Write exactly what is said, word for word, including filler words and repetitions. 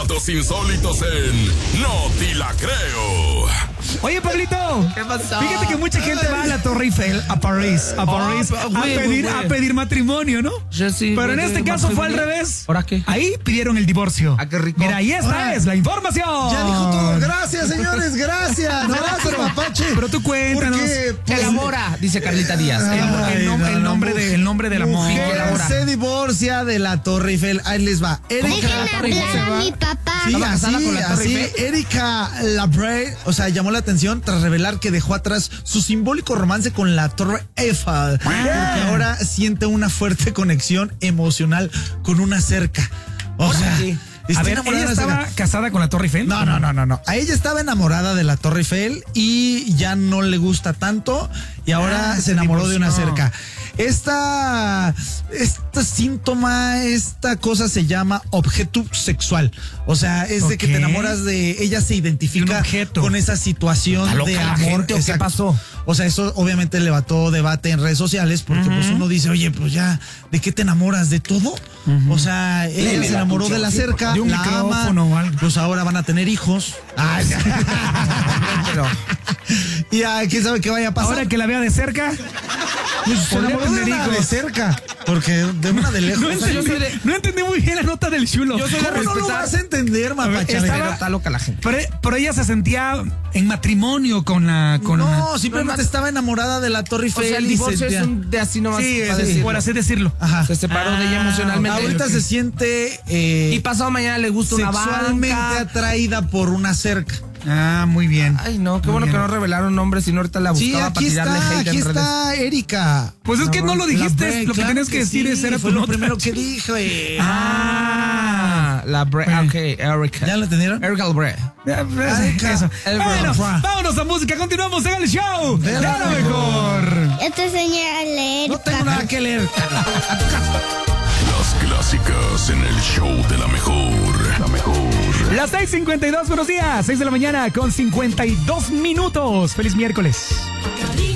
Datos insólitos en No Te La Creo. Oye, Pablito, ¿Qué pasó? fíjate que mucha gente va a la Torre Eiffel, a París, a París, Oh, a, güey, pedir, güey, güey. a pedir matrimonio, ¿no? Yo sí, Pero güey, en este de caso fue al matrimonio. revés. ¿Ahora qué? Ahí pidieron el divorcio. Ah, qué rico. Mira, ahí esta Ahora, es la información. Ya dijo todo. Gracias, señores, gracias. Gracias, papache. Pero tú cuéntanos. Porque, pues, Elabora, dice Carlita Díaz. El, Elabora. el nom- no, el no, nombre, de, el nombre del amor. mujer. mujer Elabora. se divorcia de la Torre Eiffel. Ahí les va. Erika. Dejen hablar a mi papá. Sí, ¿Estaba casada así, con la Torre así, Eiffel? Erika Labray, o sea, llamó la atención tras revelar que dejó atrás su simbólico romance con la Torre Eiffel, porque ahora siente una fuerte conexión emocional con una cerca. O sea, sí. está A ver, enamorada ¿ella de la estaba cerca. casada con la Torre Eiffel? No, no, no, no, no. A ella estaba enamorada de la Torre Eiffel y ya no le gusta tanto y ahora Ah, se se enamoró de una divorció. cerca. Esta, este síntoma, esta cosa se llama objeto sexual. O sea, es de que Ok. te enamoras de, ella se identifica Un objeto. con esa situación ¿Está loca de la amor. gente o qué Exacto. pasó? O sea, eso obviamente levantó debate en redes sociales porque pues uno dice, oye, pues ya, ¿de qué te enamoras? ¿De todo? O sea, ella se enamoró de la cerca, De un la micrófono o ama, algo. pues ahora van a tener hijos. Ay, Pero, y ah, quién sabe qué vaya a pasar. Ahora que la vea de cerca, pues, se podría enamoró de tener una de hijos. cerca, porque de una de lejos. no, sea, yo entendí, soy de- no entendí muy bien la nota del chulo. Yo soy de ¿Cómo no lo respetar. vas a entender, mapacha? estaba- pero está loca la gente. Pero, pero ella se sentía en matrimonio con la... Con No, la- simplemente no, estaba enamorada de la Torre O Eiffel. sea, el y divorcio sentía- es un de así nomás Sí, para sí, decirlo. por así decirlo. Ajá. Se separó de ella Ah, emocionalmente. Ahorita ok. se siente eh, Y pasado mañana le gusta una sexualmente banca. atraída por una cerca. Ah, muy bien. Ay, no, qué Muy bueno bien. que no revelaron nombres, sino ahorita la Sí, buscaba para aquí tirarle está, hate aquí en redes. está Erika. Pues es que no lo dijiste, La Bray, lo que claro tenías que decir sí, es era fue tu lo nota. primero que dije. Ah, la Bre ah, ok, Erika. ¿Ya lo entendieron? Erika Bre. Eso. Eso. El Bueno, Bray. vámonos a música, continuamos en el show de De la la mejor. Yo te enseñé a leer. No tengo nada que leer. Las clásicas en el show de la mejor. La mejor. Las seis cincuenta y dos, buenos días, seis de la mañana con cincuenta y dos minutos. Feliz miércoles.